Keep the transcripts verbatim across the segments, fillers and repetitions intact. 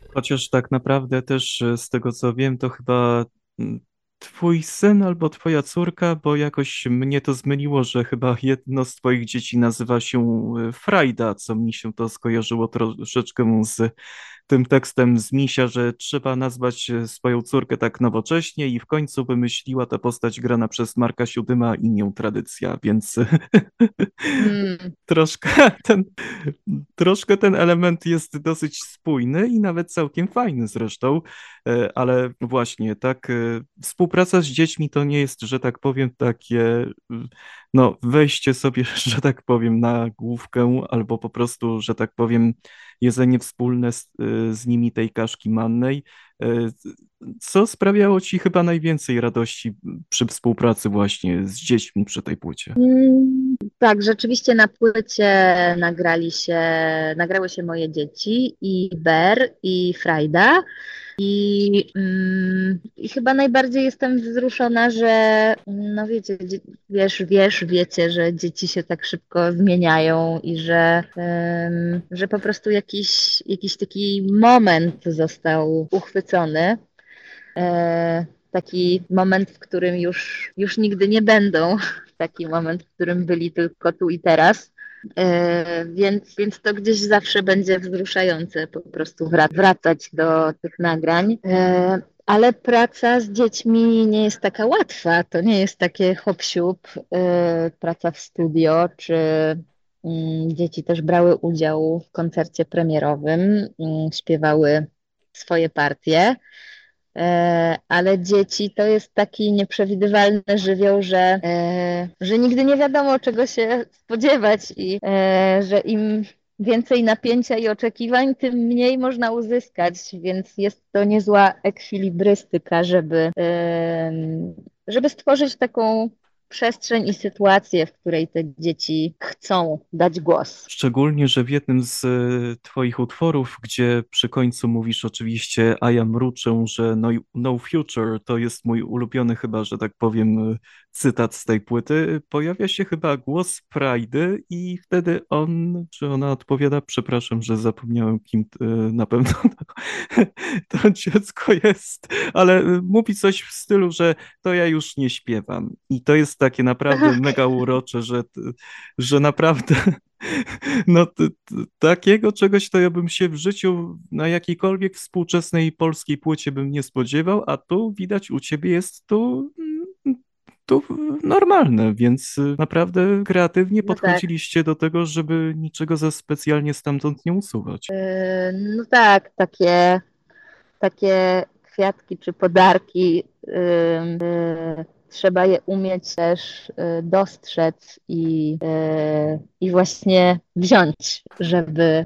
Chociaż tak naprawdę też e, z tego co wiem, to chyba mm, twój syn albo twoja córka, bo jakoś mnie to zmyliło, że chyba jedno z twoich dzieci nazywa się e, Frajda, co mi się to skojarzyło troszeczkę z tym tekstem z Misia, że trzeba nazwać e, swoją córkę tak nowocześnie i w końcu wymyśliła ta postać grana przez Marka Siódyma imię Tradycja, więc Mm, troszkę ten, troszkę ten element jest dosyć spójny i nawet całkiem fajny zresztą, e, ale właśnie tak, e, współpraca z dziećmi to nie jest, że tak powiem, takie mm, no wejście sobie, że tak powiem, na główkę albo po prostu, że tak powiem, jedzenie wspólne z, e, z nimi tej kaszki mannej. E, Co sprawiało ci chyba najwięcej radości przy współpracy właśnie z dziećmi przy tej płycie? mm, tak, rzeczywiście na płycie nagrali się, nagrały się moje dzieci i Ber i Frajda. I, mm, I chyba najbardziej jestem wzruszona, że no wiecie, dzie- wiesz, wiesz, wiecie, że dzieci się tak szybko zmieniają i że, em, że po prostu jakiś, jakiś taki moment został uchwycony. E, Taki moment, w którym już, już nigdy nie będą. Taki moment, w którym byli tylko tu i teraz. E, więc, więc to gdzieś zawsze będzie wzruszające po prostu wra- wracać do tych nagrań. E, ale praca z dziećmi nie jest taka łatwa. To nie jest takie hop-siup, e, praca w studio, czy mm, dzieci też brały udział w koncercie premierowym, mm, śpiewały swoje partie. E, ale dzieci to jest taki nieprzewidywalny żywioł, że, e, że nigdy nie wiadomo, czego się spodziewać i e, że im więcej napięcia i oczekiwań, tym mniej można uzyskać, więc jest to niezła ekwilibrystyka, żeby, em, żeby stworzyć taką przestrzeń i sytuację, w której te dzieci chcą dać głos. Szczególnie, że w jednym z e, twoich utworów, gdzie przy końcu mówisz oczywiście I am mruczę, że no, no future to jest mój ulubiony chyba, że tak powiem, e, cytat z tej płyty, pojawia się chyba głos Frajdy i wtedy on, czy ona odpowiada, przepraszam, że zapomniałem kim e, na pewno to, to dziecko jest, ale e, mówi coś w stylu, że to ja już nie śpiewam. I to jest takie naprawdę mega urocze, że, że naprawdę no t, t, takiego czegoś to ja bym się w życiu na jakiejkolwiek współczesnej polskiej płycie bym nie spodziewał, a tu widać u ciebie jest to, mm, to normalne, więc y, naprawdę kreatywnie No tak. podchodziliście do tego, żeby niczego za specjalnie stamtąd nie usuwać. E, No tak, takie takie kwiatki czy podarki, ym, y, trzeba je umieć też y, dostrzec i, y, i właśnie wziąć, żeby y,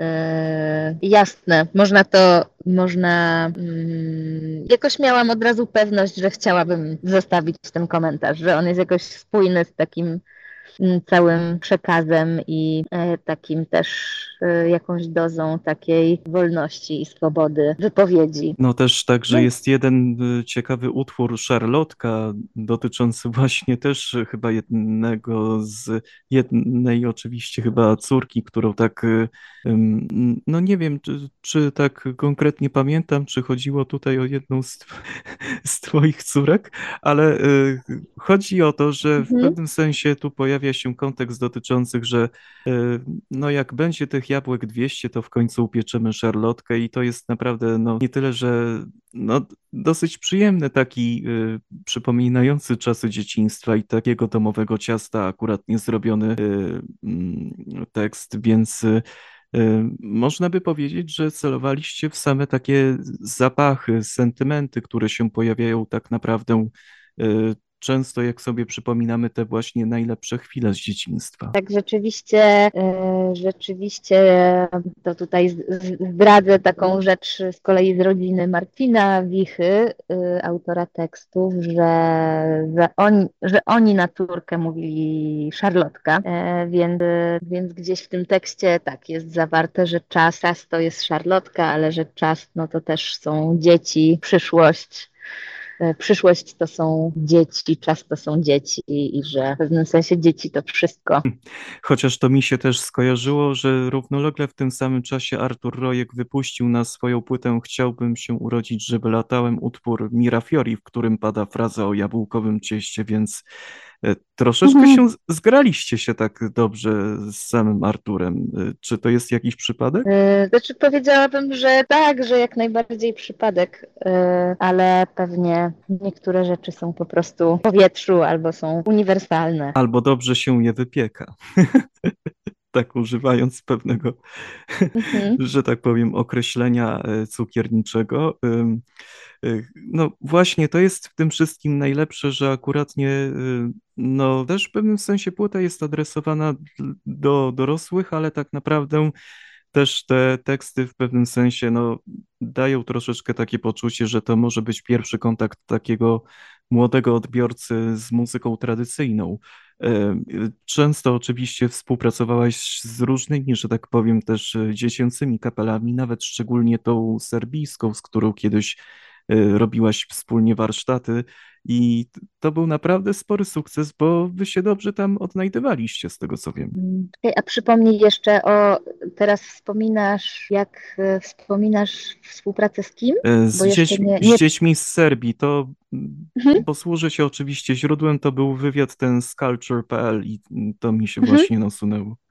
jasne, można to, można mm, jakoś miałam od razu pewność, że chciałabym zostawić ten komentarz, że on jest jakoś spójny z takim mm, całym przekazem i e, takim też e, jakąś dozą takiej wolności i swobody wypowiedzi. No też także Więc jest jeden y, ciekawy utwór Szarlotka dotyczący właśnie też y, chyba jednego z jednej oczywiście chyba córki, którą tak y, ym, no nie wiem czy, czy tak konkretnie pamiętam, czy chodziło tutaj o jedną z, tw- z twoich córek, ale y, chodzi o to, że w mhm. pewnym sensie tu pojawia się kontekst dotyczących, że y, no jak będzie tych jabłek dwieście, to w końcu upieczemy szarlotkę i to jest naprawdę no nie tyle, że no dosyć przyjemny taki y, przypominający czasy dzieciństwa i takiego domowego ciasta akurat nie zrobiony y, mm, tekst, więc y, y, można by powiedzieć, że celowaliście w same takie zapachy, sentymenty, które się pojawiają tak naprawdę y, często, jak sobie przypominamy te właśnie najlepsze chwile z dzieciństwa. Tak rzeczywiście, e, rzeczywiście to tutaj z- z- zdradzę taką rzecz z kolei z rodziny Marcina Wichy, e, autora tekstów, że, że, oni, że oni na córkę mówili szarlotka, e, więc, więc gdzieś w tym tekście tak jest zawarte, że czas, czas to jest szarlotka, ale że czas no to też są dzieci, przyszłość. e, przyszłość to są dzieci, czas to są dzieci i, i że w pewnym sensie dzieci to wszystko. Chociaż to mi się też skojarzyło, że równolegle w tym samym czasie Artur Rojek wypuścił na swoją płytę Chciałbym się urodzić, żeby latałem, utwór Mirafiori, w którym pada fraza o jabłkowym cieście, więc e, troszeczkę Mhm. się z- zgraliście się tak dobrze z samym Arturem. E, Czy to jest jakiś przypadek? E, Znaczy powiedziałabym, że tak, że jak najbardziej przypadek, e, ale pewnie niektóre rzeczy są po prostu w powietrzu albo są uniwersalne. Albo dobrze się je wypieka. Tak używając pewnego, Mhm. że tak powiem, określenia e, cukierniczego. Ym, y, No właśnie, to jest w tym wszystkim najlepsze, że akuratnie, y, no też w pewnym sensie płyta jest adresowana d- do dorosłych, ale tak naprawdę też te teksty w pewnym sensie, no, dają troszeczkę takie poczucie, że to może być pierwszy kontakt takiego młodego odbiorcy z muzyką tradycyjną. E, Często oczywiście współpracowałaś z różnymi, że tak powiem, też e, dziecięcymi kapelami, nawet szczególnie tą serbijską, z którą kiedyś e, robiłaś wspólnie warsztaty i t- to był naprawdę spory sukces, bo wy się dobrze tam odnajdywaliście, z tego co wiem. Mm. Okej, a przypomnij jeszcze o, teraz wspominasz, jak e, wspominasz współpracę z kim? E, Bo Z jeszcze dziećmi, nie, z nie. dziećmi z Serbii, to mm, Mhm, posłużę się oczywiście źródłem, to był wywiad ten z culture kropka p l i mm, to mi się mhm. właśnie nasunęło.